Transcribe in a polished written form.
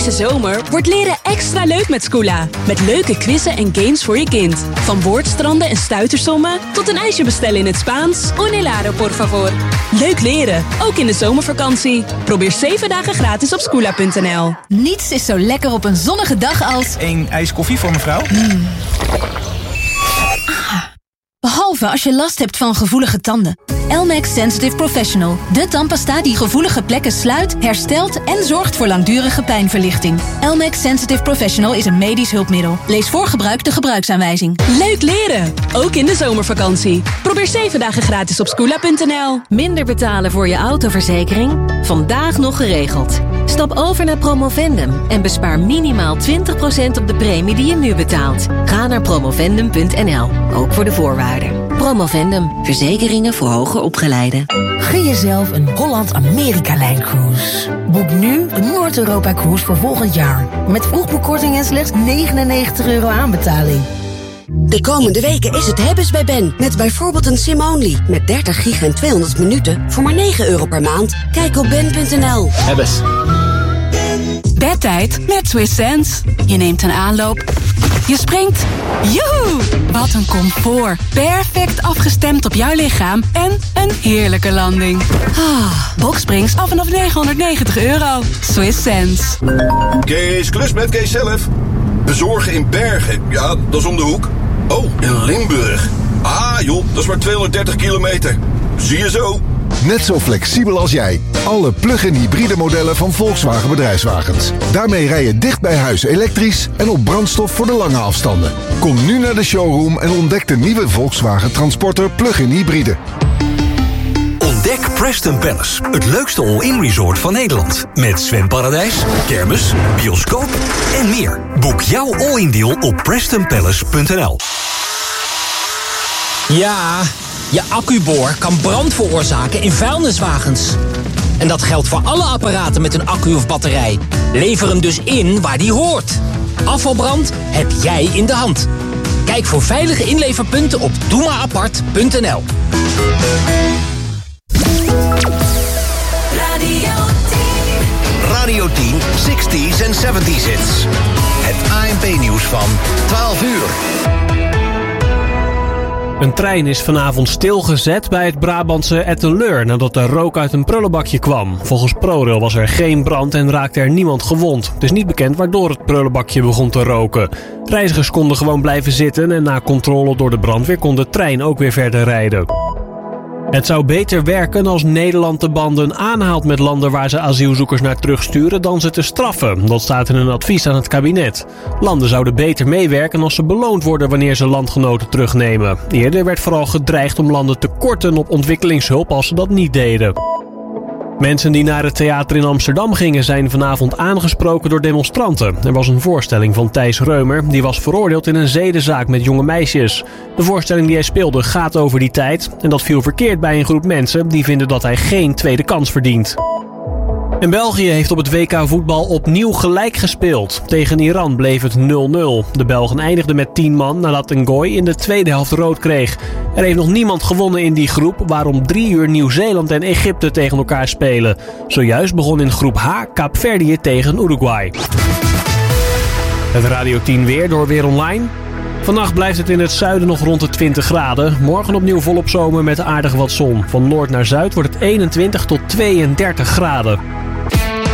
Deze zomer wordt leren extra leuk met Scoola. Met leuke quizzen en games voor je kind. Van woordstranden en stuitersommen tot een ijsje bestellen in het Spaans. Un helado, por favor. Leuk leren, ook in de zomervakantie. Probeer 7 dagen gratis op Scoola.nl. Niets is zo lekker op een zonnige dag als... 1 ijs koffie voor mevrouw. Behalve als je last hebt van gevoelige tanden. Elmex Sensitive Professional. De tandpasta die gevoelige plekken sluit, herstelt en zorgt voor langdurige pijnverlichting. Elmex Sensitive Professional is een medisch hulpmiddel. Lees voor gebruik de gebruiksaanwijzing. Leuk leren, ook in de zomervakantie. Probeer 7 dagen gratis op Scoola.nl. Minder betalen voor je autoverzekering? Vandaag nog geregeld. Stap over naar Promovendum en bespaar minimaal 20% op de premie die je nu betaalt. Ga naar promovendum.nl, ook voor de voorwaarden. Promovendum, verzekeringen voor hoger opgeleiden. Gun jezelf een Holland-Amerika-lijncruise. Boek nu een Noord-Europa-cruise voor volgend jaar. Met vroegboekkorting en slechts €99 aanbetaling. De komende weken is het hebben's bij Ben. Met bijvoorbeeld een SIM-only. Met 30 gig en 200 minuten voor maar €9 per maand. Kijk op ben.nl. Hebbes. Bedtijd met Swiss Sense. Je neemt een aanloop. Je springt. Joehoe! Wat een comfort. Perfect afgestemd op jouw lichaam. En een heerlijke landing. Boxsprings af vanaf €990. Swiss Sense. Kees, klus met Kees zelf. Bezorgen in Bergen. Ja, dat is om de hoek. Oh, in Limburg. Ah joh, dat is maar 230 kilometer. Zie je zo. Net zo flexibel als jij. Alle plug-in hybride modellen van Volkswagen Bedrijfswagens. Daarmee rij je dicht bij huis elektrisch en op brandstof voor de lange afstanden. Kom nu naar de showroom en ontdek de nieuwe Volkswagen Transporter plug-in hybride. Ontdek Preston Palace, het leukste all-in resort van Nederland. Met zwemparadijs, kermis, bioscoop en meer. Boek jouw all-in deal op prestonpalace.nl. Ja, je accuboor kan brand veroorzaken in vuilniswagens. En dat geldt voor alle apparaten met een accu of batterij. Lever hem dus in waar die hoort. Afvalbrand heb jij in de hand. Kijk voor veilige inleverpunten op doemaapart.nl. Radio 10, 60s en 70s hits. Het ANP-nieuws van 12 uur. Een trein is vanavond stilgezet bij het Brabantse Etten-Leur nadat er rook uit een prullenbakje kwam. Volgens ProRail was er geen brand en raakte er niemand gewond. Het is niet bekend waardoor het prullenbakje begon te roken. Reizigers konden gewoon blijven zitten en na controle door de brandweer kon de trein ook weer verder rijden. Het zou beter werken als Nederland de banden aanhaalt met landen waar ze asielzoekers naar terugsturen dan ze te straffen. Dat staat in een advies aan het kabinet. Landen zouden beter meewerken als ze beloond worden wanneer ze landgenoten terugnemen. Eerder werd vooral gedreigd om landen te korten op ontwikkelingshulp als ze dat niet deden. Mensen die naar het theater in Amsterdam gingen zijn vanavond aangesproken door demonstranten. Er was een voorstelling van Thijs Reumer, die was veroordeeld in een zedenzaak met jonge meisjes. De voorstelling die hij speelde gaat over die tijd en dat viel verkeerd bij een groep mensen die vinden dat hij geen tweede kans verdient. En België heeft op het WK voetbal opnieuw gelijk gespeeld. Tegen Iran bleef het 0-0. De Belgen eindigden met 10 man nadat Ngoy in de tweede helft rood kreeg. Er heeft nog niemand gewonnen in die groep, waarom 3 uur Nieuw-Zeeland en Egypte tegen elkaar spelen. Zojuist begon in groep H Kaapverdië tegen Uruguay. Het Radio 10 weer door Weer Online. Vannacht blijft het in het zuiden nog rond de 20 graden. Morgen opnieuw volop zomer met aardig wat zon. Van noord naar zuid wordt het 21 tot 32 graden.